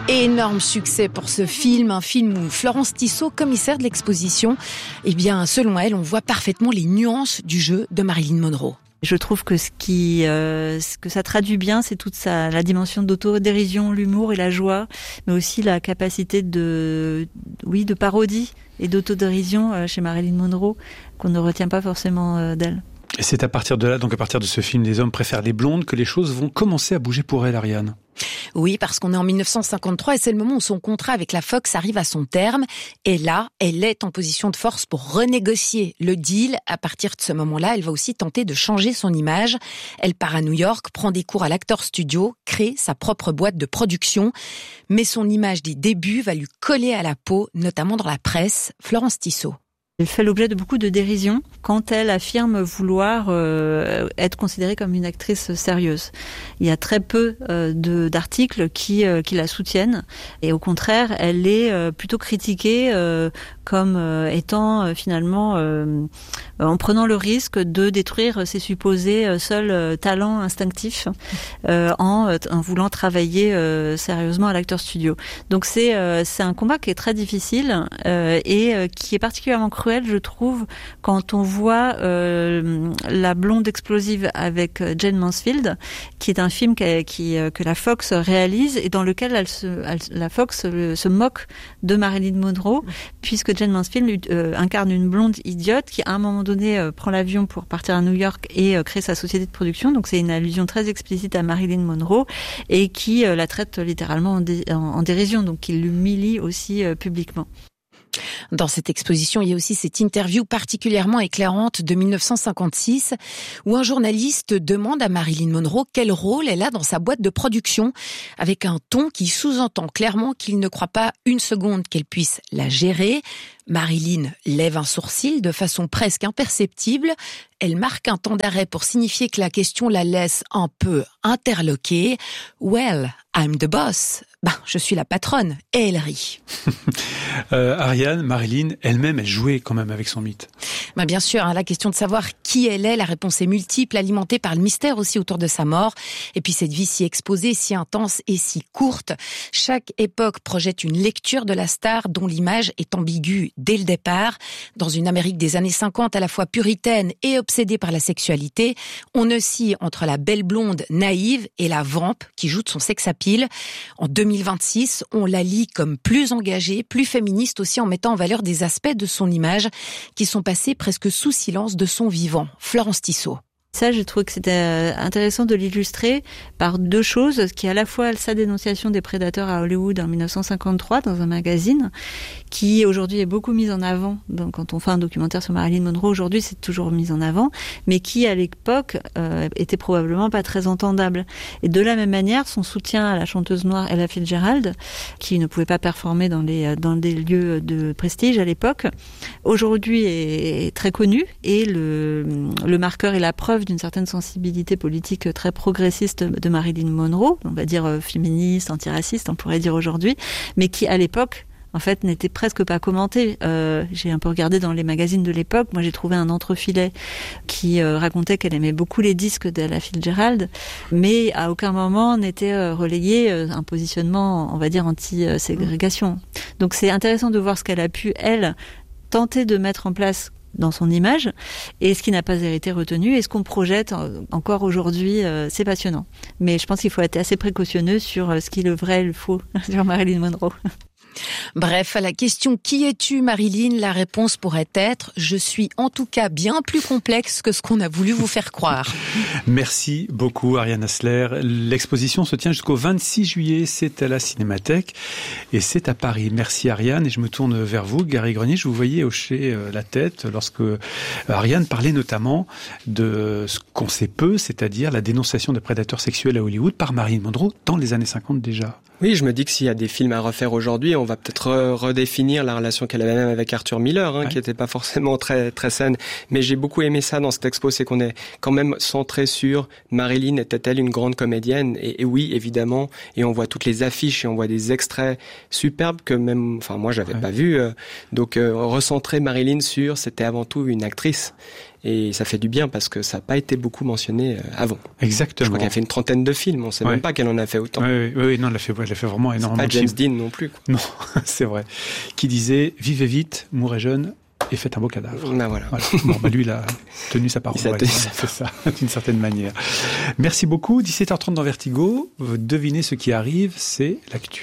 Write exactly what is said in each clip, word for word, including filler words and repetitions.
Énorme succès pour ce film, un film où Florence Tissot, commissaire de l'exposition, eh bien, selon elle, on voit parfaitement les nuances du jeu de Marilyn Monroe. Je trouve que ce qui, euh, ce que ça traduit bien, c'est toute sa, la dimension d'autodérision, l'humour et la joie, mais aussi la capacité de, oui, de parodie et d'autodérision euh, chez Marilyn Monroe, qu'on ne retient pas forcément euh, d'elle. Et c'est à partir de là, donc à partir de ce film Les hommes préfèrent les blondes, que les choses vont commencer à bouger pour elle, Ariane. Oui, parce qu'on est en dix-neuf cent cinquante-trois et c'est le moment où son contrat avec la Fox arrive à son terme. Et là, elle est en position de force pour renégocier le deal. À partir de ce moment-là, elle va aussi tenter de changer son image. Elle part à New York, prend des cours à l'Actors Studio, crée sa propre boîte de production. Mais son image des débuts va lui coller à la peau, notamment dans la presse. Florence Tissot. Elle fait l'objet de beaucoup de dérision quand elle affirme vouloir euh, être considérée comme une actrice sérieuse. Il y a très peu euh, de, d'articles qui, euh, qui la soutiennent et au contraire, elle est euh, plutôt critiquée euh, comme euh, étant euh, finalement euh, en prenant le risque de détruire ses supposés euh, seuls euh, talents instinctifs euh, en, en voulant travailler euh, sérieusement à l'Actors Studio. Donc c'est, euh, c'est un combat qui est très difficile euh, et euh, qui est particulièrement cruel, je trouve, quand on voit euh, La blonde explosive avec Jayne Mansfield, qui est un film qui, qui, que la Fox réalise et dans lequel elle se, elle, la Fox se, se moque de Marilyn Monroe, puisque Jayne Mansfield euh, incarne une blonde idiote qui, à un moment donné, euh, prend l'avion pour partir à New York et euh, créer sa société de production. Donc c'est une allusion très explicite à Marilyn Monroe et qui euh, la traite littéralement en, dé, en, en dérision, donc qui l'humilie aussi euh, publiquement. Dans cette exposition, il y a aussi cette interview particulièrement éclairante de dix-neuf cent cinquante-six où un journaliste demande à Marilyn Monroe quel rôle elle a dans sa boîte de production, avec un ton qui sous-entend clairement qu'il ne croit pas une seconde qu'elle puisse la gérer. Marilyn lève un sourcil de façon presque imperceptible. Elle marque un temps d'arrêt pour signifier que la question la laisse un peu interloquée. « Well, I'm the boss ». Ben, je suis la patronne. Et elle rit. euh, Ariane, Marilyn, elle-même, elle jouait quand même avec son mythe. Ben, bien sûr, hein, la question de savoir qui elle est, la réponse est multiple, alimentée par le mystère aussi autour de sa mort. Et puis cette vie si exposée, si intense et si courte. Chaque époque projette une lecture de la star dont l'image est ambiguë dès le départ. Dans une Amérique des années cinquante à la fois puritaine et obsédée par la sexualité, on oscille entre la belle blonde naïve et la vampe qui joue de son sex-appeal. En deux mille vingt-six, on la lit comme plus engagée, plus féministe aussi en mettant en valeur des aspects de son image qui sont passés presque sous silence de son vivant. Florence Tissot. Ça, je trouve que c'était intéressant de l'illustrer par deux choses, qui est à la fois sa dénonciation des prédateurs à Hollywood en dix-neuf cent cinquante-trois dans un magazine, qui aujourd'hui est beaucoup mise en avant. Donc, quand on fait un documentaire sur Marilyn Monroe, aujourd'hui, c'est toujours mis en avant, mais qui, à l'époque, euh, était probablement pas très entendable. Et de la même manière, son soutien à la chanteuse noire Ella Fitzgerald, qui ne pouvait pas performer dans les dans des lieux de prestige à l'époque, aujourd'hui est très connu, et le, le marqueur et la preuve d'une certaine sensibilité politique très progressiste de Marilyn Monroe, on va dire féministe, antiraciste, on pourrait dire aujourd'hui, mais qui à l'époque en fait n'était presque pas commentée. Euh, j'ai un peu regardé dans les magazines de l'époque, moi j'ai trouvé un entrefilet qui euh, racontait qu'elle aimait beaucoup les disques d'Ella Fitzgerald, mais à aucun moment n'était euh, relayé euh, un positionnement, on va dire, anti-ségrégation. Donc c'est intéressant de voir ce qu'elle a pu, elle, tenter de mettre en place dans son image, et ce qui n'a pas été retenu, et ce qu'on projette encore aujourd'hui, euh, c'est passionnant. Mais je pense qu'il faut être assez précautionneux sur ce qui est le vrai et le faux sur Marilyn Monroe. Bref, à la question « Qui es-tu, Marilyn ?», la réponse pourrait être « Je suis en tout cas bien plus complexe que ce qu'on a voulu vous faire croire ». Merci beaucoup, Ariane Hassler. L'exposition se tient jusqu'au vingt-six juillet, c'est à la Cinémathèque et c'est à Paris. Merci, Ariane. Et je me tourne vers vous, Gary Grenier. Je vous voyais hocher la tête lorsque Ariane parlait notamment de ce qu'on sait peu, c'est-à-dire la dénonciation des prédateurs sexuels à Hollywood par Marilyn Monroe dans les années cinquante déjà. Oui, je me dis que s'il y a des films à refaire aujourd'hui, on va peut-être redéfinir la relation qu'elle avait même avec Arthur Miller, hein, ouais. qui était pas forcément très très saine. Mais j'ai beaucoup aimé ça dans cette expo, c'est qu'on est quand même centré sur Marilyn, était-elle une grande comédienne ? et, et oui, évidemment. Et on voit toutes les affiches et on voit des extraits superbes que même, enfin moi j'avais ouais. pas vu. Euh, donc euh, recentrer Marilyn sur, c'était avant tout une actrice. Et ça fait du bien parce que ça n'a pas été beaucoup mentionné avant. Exactement. Je crois qu'elle a fait une trentaine de films. On ne sait ouais. même pas qu'elle en a fait autant. Oui, oui, oui non, elle a fait, elle a fait vraiment énormément de films. Pas James Dean non plus. Quoi. Non, c'est vrai. Qui disait « Vivez vite, mourrez jeune et faites un beau cadavre. » Ben voilà. voilà. Bon, bah lui, il a tenu sa parole. Il a tenu ça, c'est ça, d'une certaine manière. Merci beaucoup. dix-sept heures trente dans Vertigo. Devinez ce qui arrive, c'est l'actu.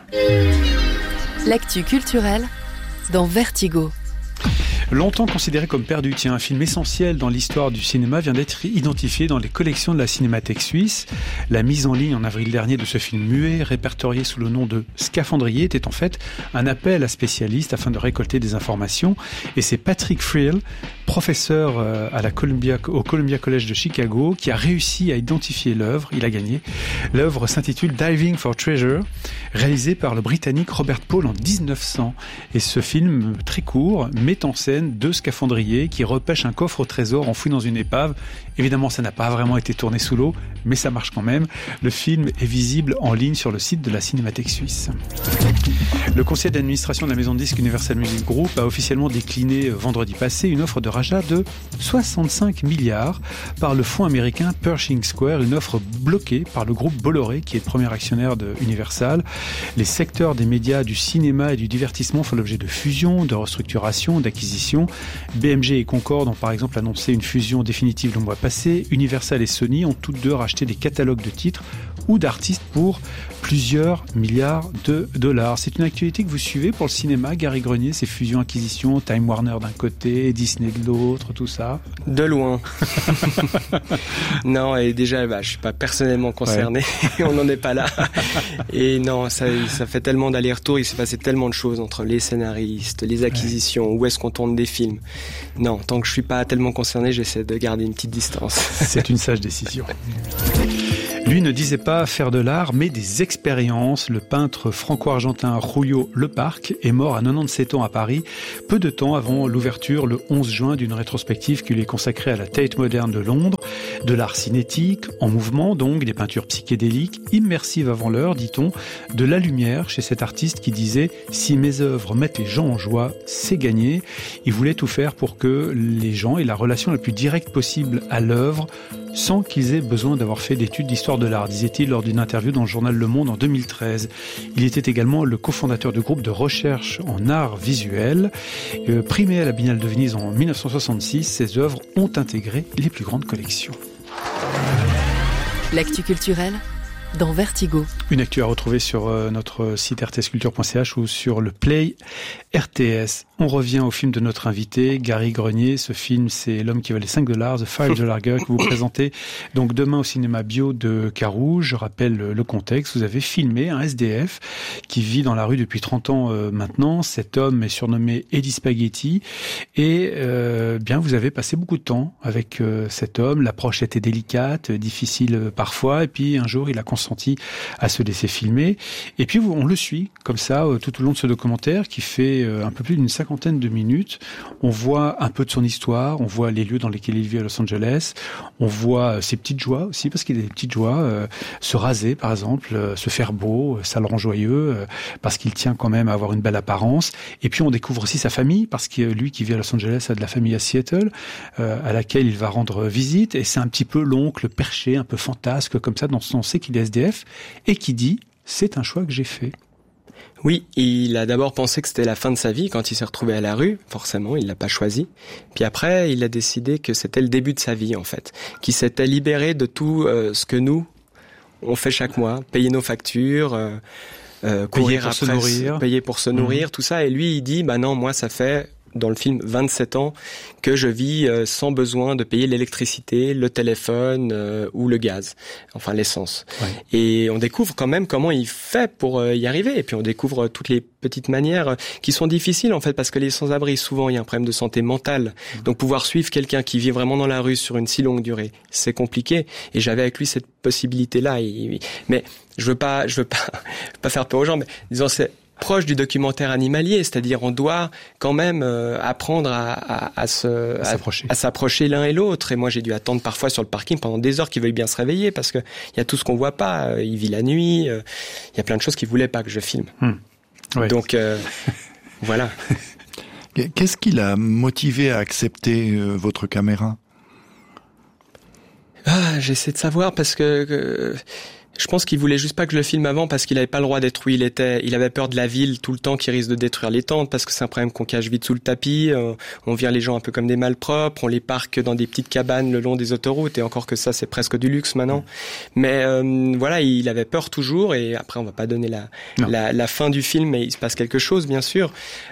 L'actu culturelle dans Vertigo. Longtemps considéré comme perdu, tiens, un film essentiel dans l'histoire du cinéma vient d'être identifié dans les collections de la Cinémathèque suisse. La mise en ligne en avril dernier de ce film muet, répertorié sous le nom de Scaphandrier, était en fait un appel à spécialistes afin de récolter des informations. Et c'est Patrick Friel, professeur à la Columbia, au Columbia College de Chicago, qui a réussi à identifier l'œuvre. Il a gagné. L'œuvre s'intitule Diving for Treasure, réalisée par le Britannique Robert Paul en dix-neuf cents. Et ce film, très court, met en scène deux scaphandriers qui repêchent un coffre au trésor enfoui dans une épave. Évidemment, ça n'a pas vraiment été tourné sous l'eau, mais ça marche quand même. Le film est visible en ligne sur le site de la Cinémathèque suisse. Le conseil d'administration de la maison de disques Universal Music Group a officiellement décliné vendredi passé une offre de rachat de soixante-cinq milliards par le fonds américain Pershing Square, une offre bloquée par le groupe Bolloré, qui est le premier actionnaire de Universal. Les secteurs des médias, du cinéma et du divertissement font l'objet de fusions, de restructurations, d'acquisitions. B M G et Concorde ont par exemple annoncé une fusion définitive le mois passé. Universal et Sony ont toutes deux racheté des catalogues de titres ou d'artistes pour plusieurs milliards de dollars. C'est une actualité que vous suivez pour le cinéma, Gary Grenier, ces fusions-acquisitions, Time Warner d'un côté, Disney de l'autre, tout ça? De loin. Non, et déjà, bah, je suis pas personnellement concerné, ouais. On n'en est pas là. Et non, ça, ça fait tellement d'allers-retours, il s'est passé tellement de choses entre les scénaristes, les acquisitions, ouais. Où est-ce qu'on tourne des films. Non, tant que je suis pas tellement concerné, j'essaie de garder une petite distance. C'est une sage décision. Lui ne disait pas faire de l'art, mais des expériences. Le peintre franco-argentin Julio Leparc est mort à quatre-vingt-dix-sept ans à Paris, peu de temps avant l'ouverture, le onze juin, d'une rétrospective qui lui est consacrée à la Tate Moderne de Londres. De l'art cinétique, en mouvement donc, des peintures psychédéliques, immersives avant l'heure, dit-on, de la lumière chez cet artiste qui disait « Si mes œuvres mettent les gens en joie, c'est gagné ». Il voulait tout faire pour que les gens aient la relation la plus directe possible à l'œuvre, sans qu'ils aient besoin d'avoir fait d'études d'histoire de l'art, disait-il lors d'une interview dans le journal Le Monde en deux mille treize. Il était également le cofondateur du groupe de recherche en art visuel. Euh, primé à la Biennale de Venise en dix-neuf cent soixante-six, ses œuvres ont intégré les plus grandes collections. L'actu culturelle dans Vertigo. Une actu à retrouver sur euh, notre site r t s culture point c h ou sur le Play R T S. On revient au film de notre invité, Gary Grenier. Ce film, c'est L'homme qui valait cinq dollars, The five dollar Girl, que vous présentez donc demain au cinéma bio de Carouge. Je rappelle le, le contexte. Vous avez filmé un S D F qui vit dans la rue depuis trente ans euh, maintenant. Cet homme est surnommé Eddie Spaghetti. Et euh, bien, vous avez passé beaucoup de temps avec euh, cet homme. L'approche était délicate, difficile euh, parfois. Et puis un jour, il a consenti à se laisser filmer. Et puis on le suit comme ça euh, tout au long de ce documentaire qui fait euh, un peu plus d'une cinquantaine de minutes. On voit un peu de son histoire, on voit les lieux dans lesquels il vit à Los Angeles, on voit ses petites joies aussi, parce qu'il a des petites joies, euh, se raser par exemple, euh, se faire beau, euh, ça le rend joyeux, euh, parce qu'il tient quand même à avoir une belle apparence. Et puis on découvre aussi sa famille, parce que lui qui vit à Los Angeles a de la famille à Seattle, euh, à laquelle il va rendre visite, et c'est un petit peu l'oncle perché, un peu fantasque comme ça, dans on sait qu'il est S D F, et qui dit « c'est un choix que j'ai fait ». Oui, il a d'abord pensé que c'était la fin de sa vie quand il s'est retrouvé à la rue. Forcément, il l'a pas choisi. Puis après, il a décidé que c'était le début de sa vie, en fait. Qu'il s'était libéré de tout euh, ce que nous, on fait chaque mois. Payer nos factures, euh, euh, payer courir pour après, se nourrir. payer pour se nourrir, mmh. tout ça. Et lui, il dit, bah non, moi, ça fait... dans le film vingt-sept ans que je vis euh, sans besoin de payer l'électricité, le téléphone euh, ou le gaz, enfin l'essence. Ouais. Et on découvre quand même comment il fait pour euh, y arriver. Et puis on découvre euh, toutes les petites manières euh, qui sont difficiles en fait parce que les sans-abri, souvent il y a un problème de santé mentale. Mmh. Donc pouvoir suivre quelqu'un qui vit vraiment dans la rue sur une si longue durée, c'est compliqué. Et j'avais avec lui cette possibilité-là. Et, mais je veux pas, je veux pas, pas faire peur aux gens, mais disons c'est proche du documentaire animalier, c'est-à-dire on doit quand même euh, apprendre à, à, à, se, à, s'approcher. à, à s'approcher l'un et l'autre. Et moi, j'ai dû attendre parfois sur le parking pendant des heures qu'il veuille bien se réveiller parce que il y a tout ce qu'on voit pas. Il vit la nuit, euh, il y a plein de choses qu'il voulait pas que je filme. Hum. Ouais. Donc euh, voilà. Qu'est-ce qui l'a motivé à accepter euh, votre caméra ? Ah, j'essaie de savoir parce que... que... Je pense qu'il voulait juste pas que je le filme avant parce qu'il avait pas le droit d'être où il était. Il avait peur de la ville tout le temps qui risque de détruire les tentes parce que c'est un problème qu'on cache vite sous le tapis. Euh, on vire les gens un peu comme des malpropres. On les parque dans des petites cabanes le long des autoroutes et encore que ça c'est presque du luxe maintenant. Mais euh, voilà, il avait peur toujours et après on va pas donner la, la, la fin du film mais il se passe quelque chose bien sûr.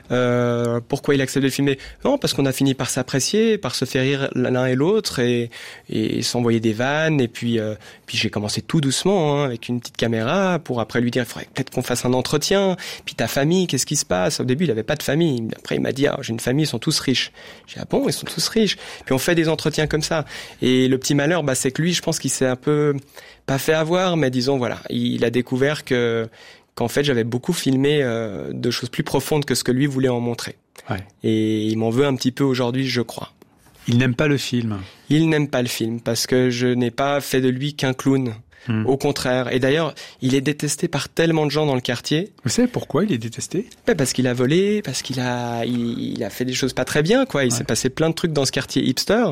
Euh, pourquoi il accepte de le filmer ? Non, parce qu'on a fini par s'apprécier, par se faire rire l'un et l'autre et, et s'envoyer des vannes et puis, euh, puis j'ai commencé tout doucement hein, avec une petite caméra pour après lui dire il faudrait peut-être qu'on fasse un entretien. Puis ta famille, qu'est-ce qui se passe ? Au début, il avait pas de famille. Après, il m'a dit ah, j'ai une famille, ils sont tous riches. J'ai dit ah bon, ils sont tous riches. Puis on fait des entretiens comme ça. Et le petit malheur, bah c'est que lui, je pense qu'il s'est un peu pas fait avoir, mais disons voilà, il a découvert que qu'en fait j'avais beaucoup filmé euh, de choses plus profondes que ce que lui voulait en montrer. Ouais. Et il m'en veut un petit peu aujourd'hui, je crois. Il n'aime pas le film. Il n'aime pas le film parce que je n'ai pas fait de lui qu'un clown. Mmh. Au contraire. Et d'ailleurs, il est détesté par tellement de gens dans le quartier. Vous savez pourquoi il est détesté ? Ben parce qu'il a volé, parce qu'il a, il, il a fait des choses pas très bien, quoi. Il ouais. s'est passé plein de trucs dans ce quartier hipster.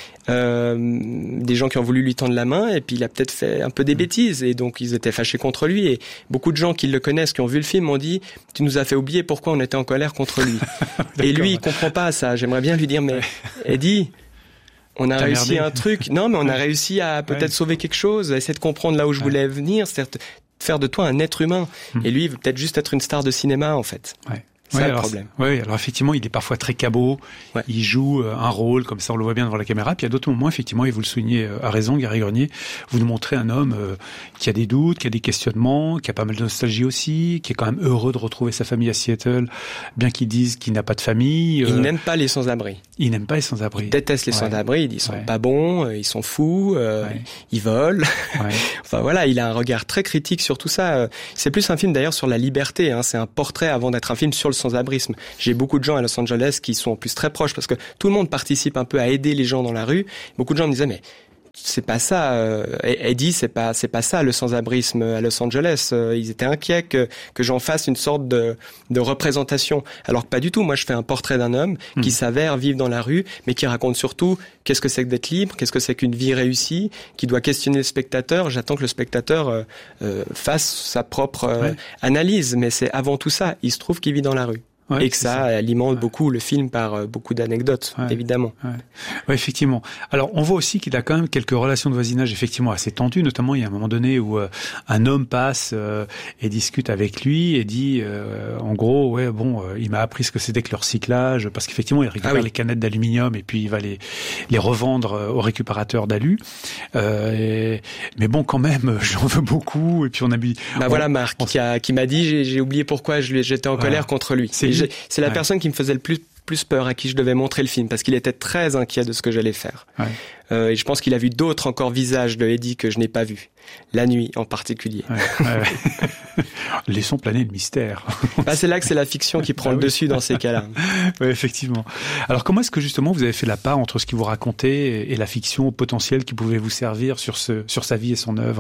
Euh, des gens qui ont voulu lui tendre la main et puis il a peut-être fait un peu des mmh. bêtises et donc ils étaient fâchés contre lui et beaucoup de gens qui le connaissent, qui ont vu le film m'ont dit tu nous as fait oublier pourquoi on était en colère contre lui. Et lui il comprend pas ça. J'aimerais bien lui dire mais Eddie, on a T'as réussi merdé. un truc. Non, mais on a réussi à peut-être ouais. sauver quelque chose, à essayer de comprendre là où je ouais. voulais venir, c'est-à-dire faire de toi un être humain. Mmh. Et lui, il veut peut-être juste être une star de cinéma, en fait. Ouais. C'est ouais, ça le problème. Oui, alors effectivement, il est parfois très cabot. Ouais. Il joue un rôle, comme ça on le voit bien devant la caméra. Puis à d'autres moments, effectivement, et vous le soulignez à raison, Gary Grenier, vous nous montrez un homme euh, qui a des doutes, qui a des questionnements, qui a pas mal de nostalgie aussi, qui est quand même heureux de retrouver sa famille à Seattle, bien qu'il dise qu'il n'a pas de famille. Euh... Il n'aime pas les sans-abri. Il n'aime pas les sans-abri. Il déteste les ouais. sans-abri. Il dit ils sont ouais. pas bons, ils sont fous, euh, ouais. ils volent. Ouais. Enfin voilà, il a un regard très critique sur tout ça. C'est plus un film d'ailleurs sur la liberté. Hein. C'est un portrait avant d'être un film sur le sans-abrisme. J'ai beaucoup de gens à Los Angeles qui sont en plus très proches parce que tout le monde participe un peu à aider les gens dans la rue. Beaucoup de gens me disaient mais c'est pas ça, euh, Eddie, c'est pas c'est pas ça le sans-abrisme à Los Angeles. Euh, ils étaient inquiets que que j'en fasse une sorte de de représentation. Alors que pas du tout. Moi, je fais un portrait d'un homme mmh. qui s'avère vivre dans la rue, mais qui raconte surtout qu'est-ce que c'est que d'être libre, qu'est-ce que c'est qu'une vie réussie, qui doit questionner le spectateur. J'attends que le spectateur euh, euh, fasse sa propre euh, ouais. analyse, mais c'est avant tout ça. Il se trouve qu'il vit dans la rue. Ouais, et que ça, ça alimente ouais. beaucoup le film par euh, beaucoup d'anecdotes, ouais. évidemment. Ouais. ouais, effectivement. Alors, on voit aussi qu'il a quand même quelques relations de voisinage effectivement assez tendues. Notamment, il y a un moment donné où euh, un homme passe euh, et discute avec lui et dit, euh, en gros, ouais, bon, euh, il m'a appris ce que c'était que le recyclage, parce qu'effectivement, il récupère ah oui. les canettes d'aluminium et puis il va les les revendre au récupérateur d'alu. Euh, et, mais bon, quand même, j'en veux beaucoup. Et puis on a mis. Bah on, voilà, Marc, on, qui, a, qui m'a dit, j'ai, j'ai oublié pourquoi je lui, j'étais en voilà. colère contre lui. C'est C'est la ouais. personne qui me faisait le plus plus peur, à qui je devais montrer le film, parce qu'il était très inquiet de ce que j'allais faire. Ouais. Euh, et je pense qu'il a vu d'autres encore visages de Eddie que je n'ai pas vus. La nuit, en particulier. Ouais, ouais, ouais. Laissons planer le mystère. Bah, c'est là que c'est la fiction qui prend ah, le oui. dessus dans ces cas-là. Oui, effectivement. Alors, comment est-ce que justement vous avez fait la part entre ce qu'il vous racontait et la fiction potentielle qui pouvait vous servir sur ce sur sa vie et son œuvre ?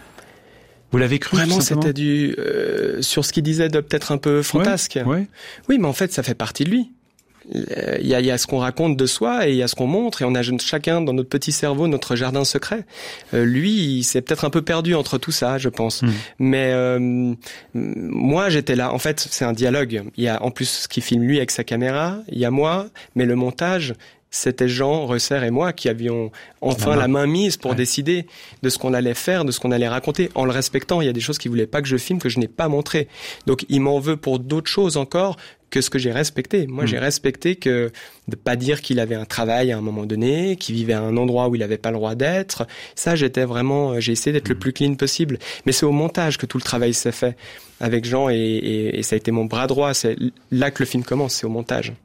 Vous l'avez cru vraiment, c'était du euh, sur ce qu'il disait de peut-être un peu fantasque. Ouais, ouais. Oui, mais en fait, ça fait partie de lui. Il y a, il y a ce qu'on raconte de soi et il y a ce qu'on montre et on a chacun dans notre petit cerveau notre jardin secret. Euh, lui, il s'est peut-être un peu perdu entre tout ça, je pense. Mmh. Mais euh, moi, j'étais là. En fait, c'est un dialogue. Il y a en plus ce qu'il filme lui avec sa caméra. Il y a moi, mais le montage. C'était Jean Reusser et moi qui avions enfin la main mise pour ouais. décider de ce qu'on allait faire, de ce qu'on allait raconter, en le respectant. Il y a des choses qu'il voulait pas que je filme, que je n'ai pas montré. Donc, il m'en veut pour d'autres choses encore que ce que j'ai respecté. Moi, mmh. j'ai respecté que de pas dire qu'il avait un travail à un moment donné, qu'il vivait à un endroit où il avait pas le droit d'être. Ça, j'étais vraiment, j'ai essayé d'être mmh. le plus clean possible. Mais c'est au montage que tout le travail s'est fait avec Jean et, et, et ça a été mon bras droit. C'est là que le film commence, c'est au montage.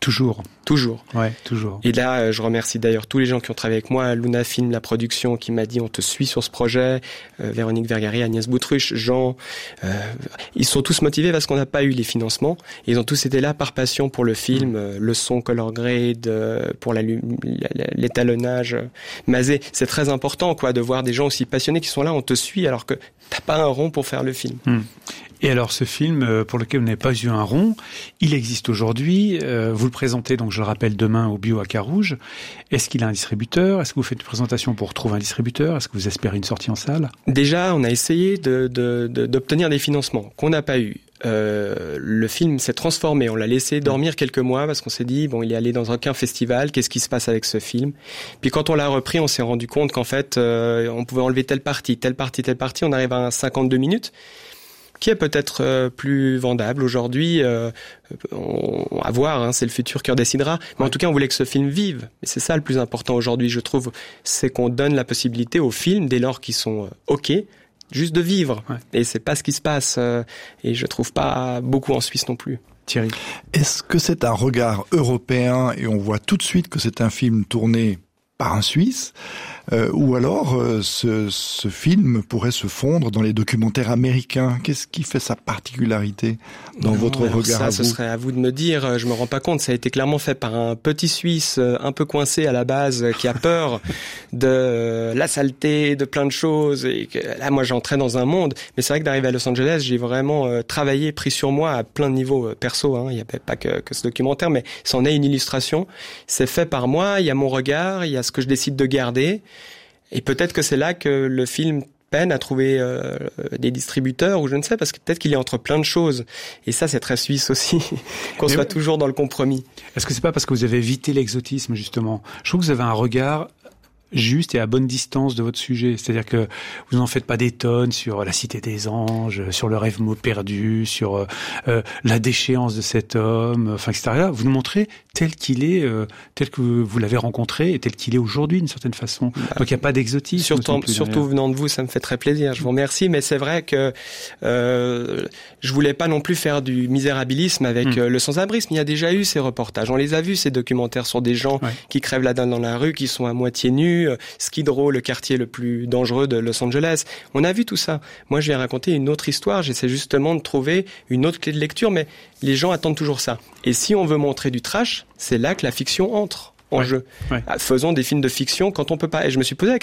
Toujours. Toujours. Ouais, toujours. Et là, je remercie d'ailleurs tous les gens qui ont travaillé avec moi, Luna Film, la production, qui m'a dit on te suit sur ce projet, euh, Véronique Vergari, Agnès Boutruche, Jean, euh, ils sont tous motivés parce qu'on n'a pas eu les financements. Ils ont tous été là par passion pour le film, mmh. euh, le son, color grade, euh, pour la, la, l'étalonnage, euh, Mazé. C'est très important, quoi, de voir des gens aussi passionnés qui sont là, on te suit alors que t'as pas un rond pour faire le film. Mmh. Et alors, ce film, pour lequel vous n'avez pas eu un rond, il existe aujourd'hui. Euh, vous le présentez, donc je le rappelle, demain au Bio à Carouge. Est-ce qu'il a un distributeur ? Est-ce que vous faites une présentation pour trouver un distributeur ? Est-ce que vous espérez une sortie en salle ? Déjà, on a essayé de, de, de, d'obtenir des financements qu'on n'a pas eu. Euh, le film s'est transformé. On l'a laissé dormir quelques mois parce qu'on s'est dit, bon, il est allé dans aucun festival. Qu'est-ce qui se passe avec ce film ? Puis quand on l'a repris, on s'est rendu compte qu'en fait, euh, on pouvait enlever telle partie, telle partie, telle partie. On arrive à cinquante-deux minutes. Qui est peut-être euh, plus vendable aujourd'hui, euh, on, à voir, hein, c'est le futur qui en décidera. Mais en tout cas, on voulait que ce film vive. Et c'est ça le plus important aujourd'hui, je trouve, c'est qu'on donne la possibilité aux films, dès lors qu'ils sont euh, OK, juste de vivre. Ouais. Et c'est pas ce qui se passe. Euh, et je trouve pas beaucoup en Suisse non plus. Thierry. Est-ce que c'est un regard européen et on voit tout de suite que c'est un film tourné par un Suisse, euh, ou alors euh, ce, ce film pourrait se fondre dans les documentaires américains. Qu'est-ce qui fait sa particularité dans non, votre regard ça, à ce vous ? serait à vous de me dire. Je me rends pas compte. Ça a été clairement fait par un petit Suisse un peu coincé à la base, qui a peur de la saleté, de plein de choses. Et que, là, moi, j'entrais dans un monde. Mais c'est vrai que d'arriver à Los Angeles, j'ai vraiment euh, travaillé, pris sur moi à plein de niveaux euh, perso. Hein. Il n'y avait pas que, que ce documentaire, mais c'en est une illustration. C'est fait par moi. Il y a mon regard. Il y a ce que je décide de garder. Et peut-être que c'est là que le film peine à trouver euh, des distributeurs, ou je ne sais, parce que peut-être qu'il est entre plein de choses. Et ça, c'est très suisse aussi, qu'on Mais soit oui. toujours dans le compromis. Est-ce que c'est pas parce que vous avez évité l'exotisme, justement ? Je trouve que vous avez un regard juste et à bonne distance de votre sujet. C'est-à-dire que vous n'en faites pas des tonnes sur la cité des anges, sur le rêve mot perdu, sur euh, la déchéance de cet homme, enfin, et cetera. Vous nous montrez tel qu'il est, euh, tel que vous l'avez rencontré et tel qu'il est aujourd'hui, d'une certaine façon. Bah, donc il n'y a pas d'exotisme. Surtout, surtout venant de vous, ça me fait très plaisir. Je vous remercie, mais c'est vrai que euh, je voulais pas non plus faire du misérabilisme avec mmh. euh, le sans-abrisme. Il y a déjà eu ces reportages. On les a vus, ces documentaires sur des gens ouais. qui crèvent la dalle dans la rue, qui sont à moitié nus. Skid Row, le quartier le plus dangereux de Los Angeles. On a vu tout ça. Moi, je vais raconter une autre histoire. J'essaie justement de trouver une autre clé de lecture, mais les gens attendent toujours ça. Et si on veut montrer du trash, c'est là que la fiction entre en ouais. jeu. Ouais. Faisons des films de fiction quand on peut pas. Et je me suis posé la